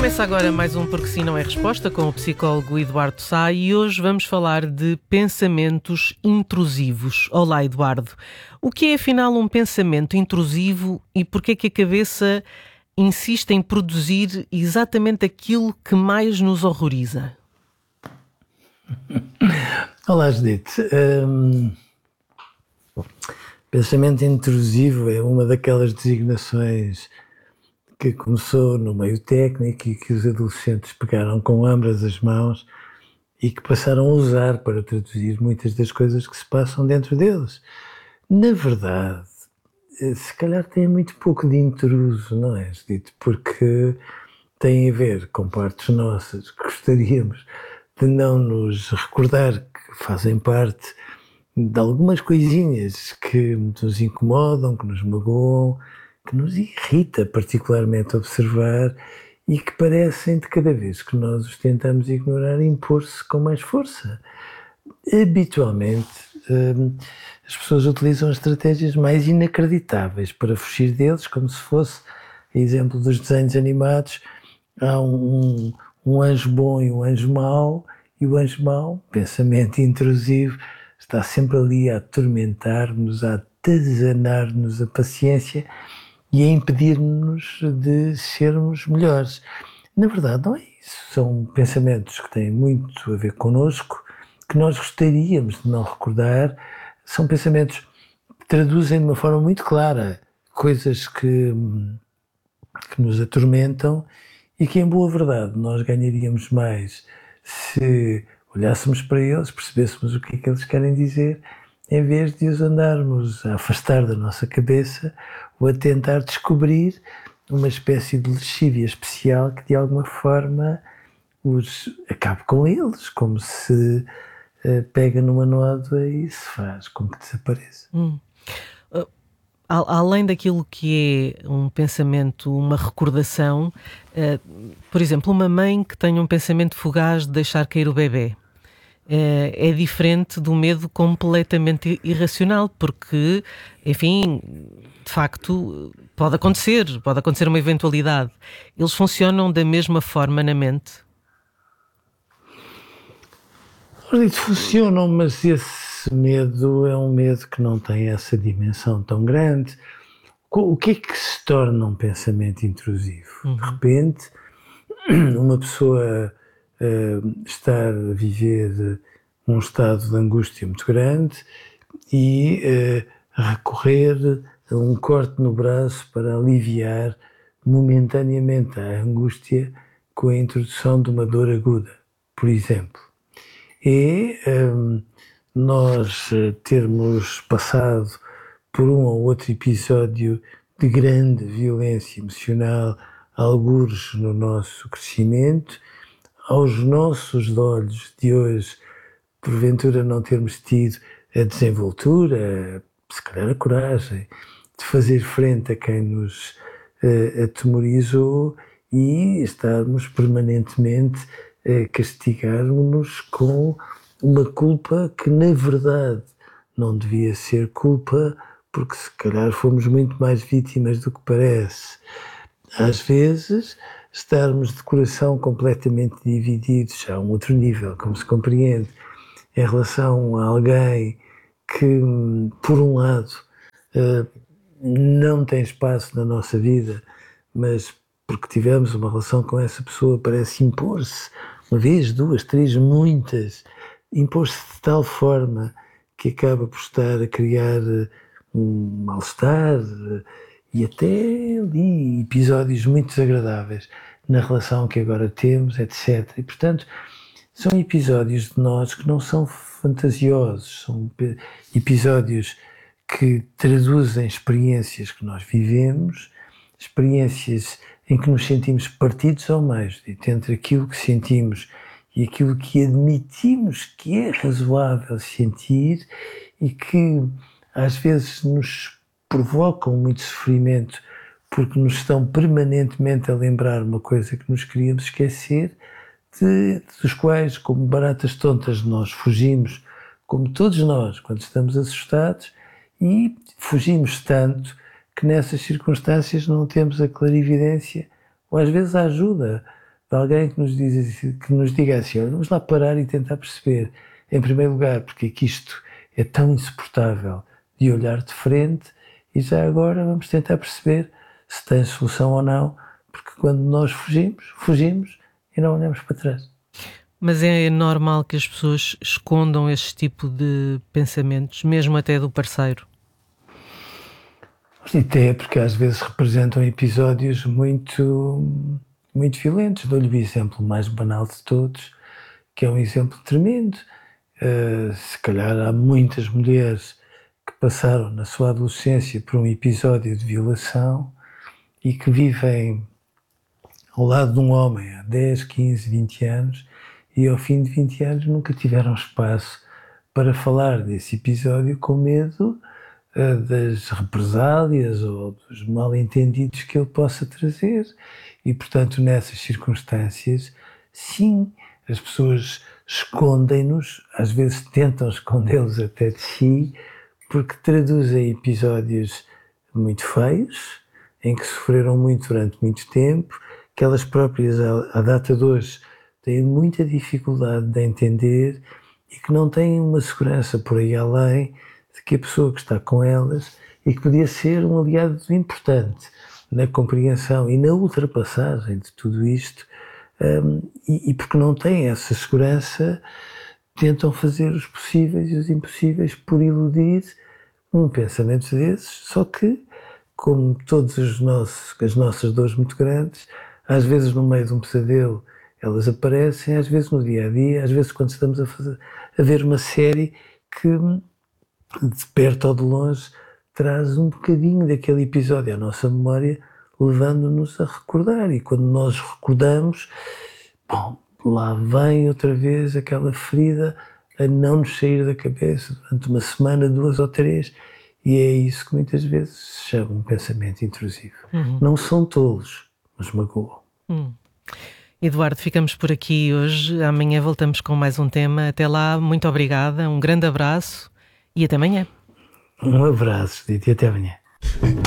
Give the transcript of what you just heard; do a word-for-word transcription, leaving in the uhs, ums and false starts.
Começa agora mais um Porque Sim Não É Resposta com o psicólogo Eduardo Sá e hoje vamos falar de pensamentos intrusivos. Olá, Eduardo. O que é afinal um pensamento intrusivo e porquê é que a cabeça insiste em produzir exatamente aquilo que mais nos horroriza? Olá, Judite. Hum, pensamento intrusivo é uma daquelas designações que começou no meio técnico e que os adolescentes pegaram com ambas as mãos e que passaram a usar para traduzir muitas das coisas que se passam dentro deles. Na verdade, se calhar tem muito pouco de intruso, não é, Judite? Porque tem a ver com partes nossas que gostaríamos de não nos recordar que fazem parte de algumas coisinhas que nos incomodam, que nos magoam, que nos irrita particularmente observar e que parecem, de cada vez que nós os tentamos ignorar, impor-se com mais força. Habitualmente, hum, as pessoas utilizam estratégias mais inacreditáveis para fugir deles, como se fosse, exemplo dos desenhos animados, há um, um anjo bom e um anjo mau, e o anjo mau, pensamento intrusivo, está sempre ali a atormentar-nos, a atazanar-nos a paciência e a impedir-nos de sermos melhores. Na verdade, não é isso. São pensamentos que têm muito a ver connosco, que nós gostaríamos de não recordar. São pensamentos que traduzem de uma forma muito clara coisas que, que nos atormentam e que, em boa verdade, nós ganharíamos mais se olhássemos para eles, percebêssemos o que é que eles querem dizer, em vez de os andarmos a afastar da nossa cabeça ou a tentar descobrir uma espécie de lexívia especial que de alguma forma os acabe com eles, como se uh, pega numa nódoa e se faz com que desapareça. Hum. Uh, além daquilo que é um pensamento, uma recordação, uh, por exemplo, uma mãe que tenha um pensamento fugaz de deixar cair o bebê, é diferente do medo completamente irracional, porque, enfim, de facto, pode acontecer, pode acontecer uma eventualidade. Eles funcionam da mesma forma na mente? Eles funcionam, mas esse medo é um medo que não tem essa dimensão tão grande. O que é que se torna um pensamento intrusivo? Uhum. De repente, uma pessoa uh, está a viver um estado de angústia muito grande e uh, recorrer a um corte no braço para aliviar momentaneamente a angústia com a introdução de uma dor aguda, por exemplo. E um, nós termos passado por um ou outro episódio de grande violência emocional, algures no nosso crescimento, aos nossos olhos de hoje, porventura não termos tido a desenvoltura, se calhar a coragem, de fazer frente a quem nos uh, atemorizou e estarmos permanentemente a castigar-nos com uma culpa que, na verdade, não devia ser culpa, porque se calhar fomos muito mais vítimas do que parece. Às vezes, estarmos de coração completamente divididos, já a um outro nível, como se compreende, em relação a alguém que, por um lado, não tem espaço na nossa vida, mas porque tivemos uma relação com essa pessoa parece impor-se, uma vez, duas, três, muitas, impor-se de tal forma que acaba por estar a criar um mal-estar e até ali episódios muito desagradáveis na relação que agora temos, etcétera. E, portanto, são episódios de nós que não são fantasiosos, são episódios que traduzem experiências que nós vivemos, experiências em que nos sentimos partidos ao meio, entre aquilo que sentimos e aquilo que admitimos que é razoável sentir e que às vezes nos provocam muito sofrimento porque nos estão permanentemente a lembrar uma coisa que nos queríamos esquecer, de, dos quais, como baratas tontas, nós fugimos, como todos nós, quando estamos assustados, e fugimos tanto que nessas circunstâncias não temos a clarividência ou às vezes a ajuda de alguém que nos, diz, que nos diga assim, olha, vamos lá parar e tentar perceber, em primeiro lugar, porque é que isto é tão insuportável de olhar de frente, e já agora vamos tentar perceber se tem solução ou não, porque quando nós fugimos, fugimos e não olhamos para trás. Mas é normal que as pessoas escondam este tipo de pensamentos, mesmo até do parceiro? Até porque às vezes representam episódios muito, muito violentos. Dou-lhe o exemplo mais banal de todos, que é um exemplo tremendo. Uh, se calhar há muitas mulheres que passaram na sua adolescência por um episódio de violação e que vivem ao lado de um homem há dez, quinze, vinte anos e ao fim de vinte anos nunca tiveram espaço para falar desse episódio com medo uh, das represálias ou dos mal-entendidos que ele possa trazer. E, portanto, nessas circunstâncias, sim, as pessoas escondem-nos, às vezes tentam escondê-los até de si, porque traduzem episódios muito feios, em que sofreram muito durante muito tempo, que elas próprias, à data de hoje, têm muita dificuldade de entender e que não têm uma segurança por aí além de que a pessoa que está com elas e que podia ser um aliado importante na compreensão e na ultrapassagem de tudo isto, um, e, e porque não têm essa segurança, tentam fazer os possíveis e os impossíveis por iludir um pensamento desses, só que, como todas as nossas dores muito grandes, às vezes no meio de um pesadelo elas aparecem, às vezes no dia-a-dia, às vezes quando estamos a, fazer, a ver uma série que, de perto ou de longe, traz um bocadinho daquele episódio à nossa memória, levando-nos a recordar. E quando nós recordamos, bom, lá vem outra vez aquela ferida a não nos sair da cabeça durante uma semana, duas ou três, e é isso que muitas vezes se chama um pensamento intrusivo. Uhum. Não são tolos, mas magoam. Hum. Eduardo, ficamos por aqui hoje. Amanhã voltamos com mais um tema. Até lá, muito obrigada, um grande abraço e até amanhã. Um abraço, Dito, e até amanhã.